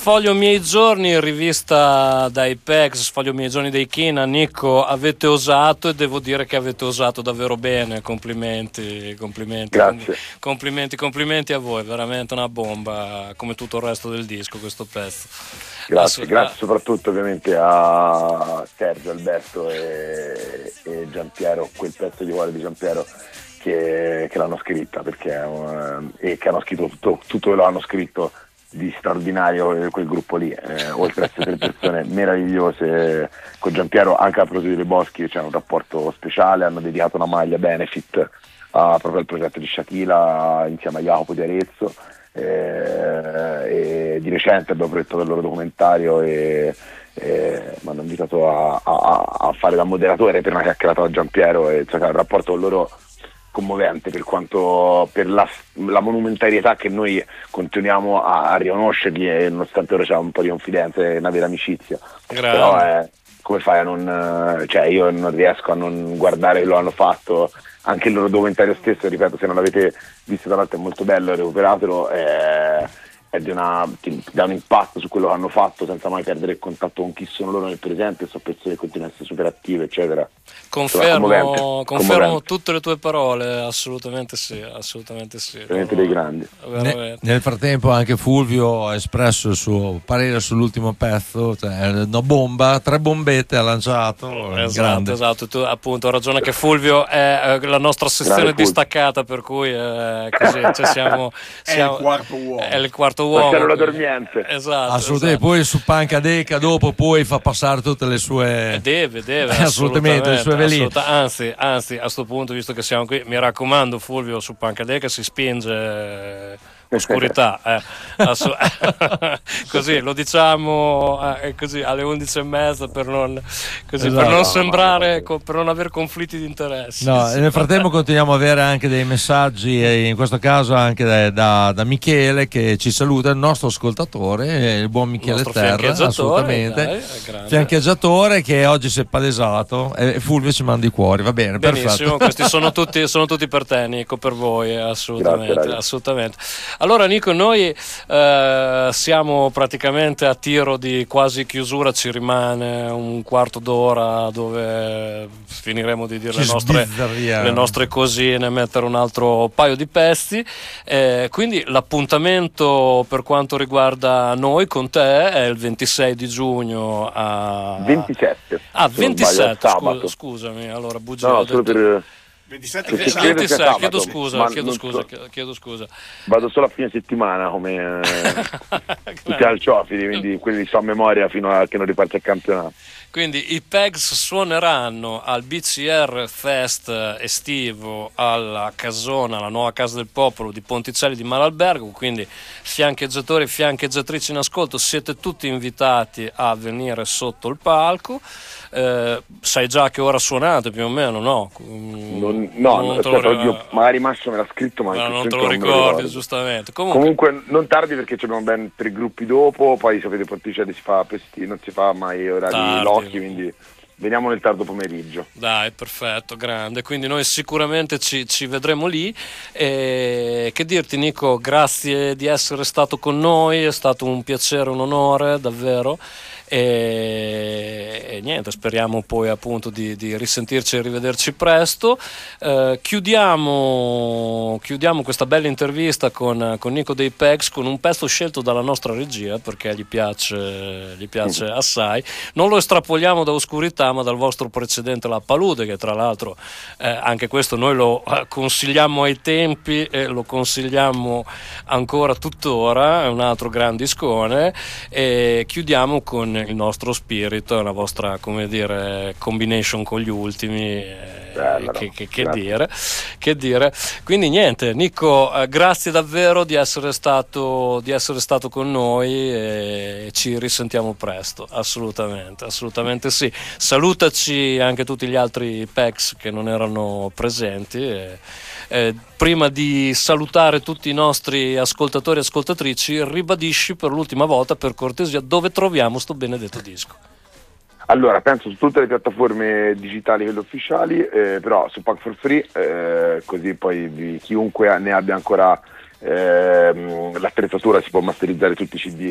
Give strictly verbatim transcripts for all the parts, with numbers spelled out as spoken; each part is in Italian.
Sfoglio miei giorni, rivista dai Pegs, Sfoglio miei giorni dei Kina. Nico, avete osato e devo dire che avete osato davvero bene, complimenti, complimenti, Grazie. complimenti, complimenti a voi, veramente una bomba come tutto il resto del disco questo pezzo. Grazie, Assu- grazie soprattutto ovviamente a Sergio, Alberto e, e Giampiero, quel pezzo di cuore di Giampiero che, che l'hanno scritta, perché uh, e che hanno scritto tutto, tutto quello che hanno scritto di straordinario quel gruppo lì, eh, oltre a essere tre persone meravigliose. Con Giampiero, anche a proposito dei Boschi, c'è un rapporto speciale, hanno dedicato una maglia benefit a, proprio al progetto di Shakila insieme a Jacopo di Arezzo. Eh, e di recente abbiamo proiettato il loro documentario e, e mi hanno invitato a, a, a fare da moderatore per una chiacchierata a Giampiero, e cioè, il rapporto con loro commovente, per quanto per la, la monumentarietà che noi continuiamo a, a riconoscergli, e nonostante ora c'è un po' di confidenza e una vera amicizia. Grande. Però è, come fai a non, cioè io non riesco a non guardare che lo hanno fatto. Anche il loro documentario stesso, ripeto, se non l'avete visto, tra l'altro è molto bello, recuperatelo, è, è di una, ti dà un impatto su quello che hanno fatto senza mai perdere il contatto con chi sono loro nel presente. Sono persone che continuano a essere super attive, eccetera. Confermo, confermo commovente. tutte le tue parole, assolutamente sì, assolutamente sì. Veramente dei grandi. Ne, nel frattempo anche Fulvio ha espresso il suo parere sull'ultimo pezzo, cioè una bomba, tre bombette ha lanciato. Esatto, grande. esatto, tu appunto hai ragione che Fulvio è eh, la nostra sezione distaccata, per cui eh, così cioè siamo, siamo è il quarto uomo. È il quarto uomo. La dormiente. Esatto. Assolutamente, esatto. poi su Pancadeca dopo poi fa passare tutte le sue deve, deve assolutamente le sue veline. Assoluta, anzi, anzi, a sto punto, visto che siamo qui, mi raccomando, Fulvio, su Pancadeca si spinge oscurità, eh. Assu- così lo diciamo eh, così alle undici e mezza per non, così, esatto, per non no, sembrare, no, per non avere conflitti di interessi. No, sì. Nel frattempo continuiamo a avere anche dei messaggi, e in questo caso anche da, da, da Michele, che ci saluta, il nostro ascoltatore, il buon Michele il Terra, assolutamente, dai, fiancheggiatore, che oggi si è palesato, e Fulvio ci manda i cuori, va bene. Benissimo, perfetto. Questi sono tutti, sono tutti per te, Nico, per voi, assolutamente. Grazie, assolutamente. Allora Nico, noi eh, siamo praticamente a tiro di quasi chiusura, ci rimane un quarto d'ora dove finiremo di dire le nostre, le nostre cosine, mettere un altro paio di pezzi, eh, quindi l'appuntamento per quanto riguarda noi con te è il ventisei di giugno a... ventisette. Ah, ventisette, sbaglio, scusa, scusami, allora bugia. No, solo per... ventisette, ventisei, sabato, chiedo scusa, chiedo scusa, so. chiedo, chiedo scusa. Vado solo a fine settimana come eh, tutti al ciofili, quindi quelli so a memoria fino a che non riparte il campionato. Quindi i Pegs suoneranno al B C R Fest estivo alla Casona, la nuova Casa del Popolo di Ponticelli di Malalbergo, quindi fiancheggiatori e fiancheggiatrici in ascolto, siete tutti invitati a venire sotto il palco. Eh, sai già che ora suonate più o meno, no? Non, no, non no te certo, lo, oddio, magari Massimo me l'ha scritto, ma no, non te lo lo ricordi, ricordo. giustamente. Comunque, Comunque non tardi, perché ci abbiamo ben tre gruppi dopo, poi sapete Ponticelli si fa pesti, non si fa mai orari tardi. locchi, quindi veniamo nel tardo pomeriggio. Dai, perfetto, grande. Quindi noi sicuramente ci, ci vedremo lì. E che dirti, Nico, grazie di essere stato con noi, è stato un piacere, un onore, davvero. E, e niente, speriamo poi appunto di, di risentirci e rivederci presto. Eh, chiudiamo, chiudiamo questa bella intervista con, con Nico dei Pegs con un pezzo scelto dalla nostra regia, perché gli piace, gli piace assai. Non lo estrapoliamo da Oscurità, ma dal vostro precedente La Palude, che tra l'altro eh, anche questo noi lo consigliamo ai tempi e lo consigliamo ancora tuttora, è un altro gran discone. E chiudiamo con il nostro spirito, la vostra, come dire, combination con gli ultimi, eh, Bello, che, che, che dire che dire quindi niente, Nico, eh, grazie davvero di essere stato di essere stato con noi, e ci risentiamo presto, assolutamente, assolutamente sì. Salutaci anche tutti gli altri Pegs che non erano presenti. E, Eh, prima di salutare tutti i nostri ascoltatori e ascoltatrici, ribadisci per l'ultima volta, per cortesia, dove troviamo sto benedetto disco. Allora, penso su tutte le piattaforme digitali, quelle ufficiali, eh, però su Pack for Free, eh, così poi vi, chiunque ne abbia ancora eh, l'attrezzatura si può masterizzare tutti i C D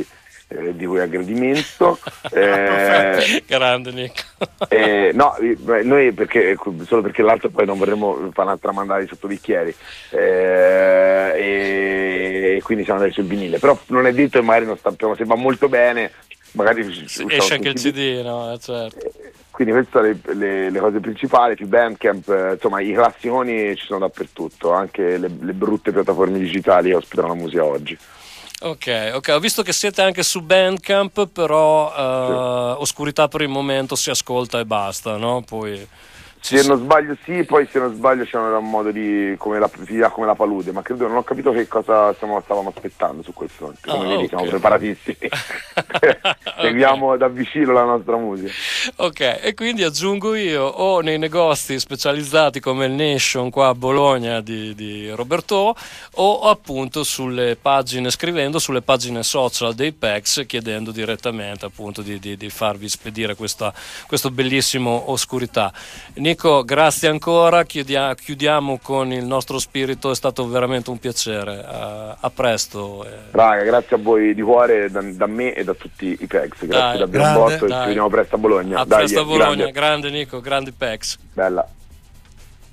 eh, di cui aggredimento. eh, Grande Nico. eh, no, noi perché solo perché l'altro poi non vorremmo fare un'altra mandata di sottobicchieri, eh, e, e quindi siamo andati sul vinile, però non è detto che magari non stampiamo, se va molto bene magari esce anche il C D, no? Certo. Eh, quindi queste sono le, le, le cose principali. Più Bandcamp, eh, insomma i classiconi ci sono dappertutto, anche le, le brutte piattaforme digitali che ospitano la musica oggi. Ok, ok, ho visto che siete anche su Bandcamp, però uh, sì. Oscurità per il momento si ascolta e basta, no? Poi se non sbaglio sì, poi se non sbaglio c'è un modo di come la, come la palude, ma credo non ho capito che cosa stiamo, stavamo aspettando su quel fronte. Come ah, vedi okay. siamo preparatissimi. Seguiamo okay. da vicino la nostra musica. Ok, e quindi aggiungo io o nei negozi specializzati come il Nation qua a Bologna di, di Roberto, o appunto sulle pagine, scrivendo sulle pagine social dei P E X, chiedendo direttamente appunto di, di, di farvi spedire questa, questo bellissimo Oscurità. Nico, grazie ancora, Chiudia, chiudiamo con il nostro spirito, è stato veramente un piacere, a, a presto. Raga, grazie a voi di cuore, da, da me e da tutti i P E X, grazie dai, davvero un botto e ci dai. vediamo presto a Bologna. A dai, presto a Bologna, grande, grande Nico, grandi P E X. Bella.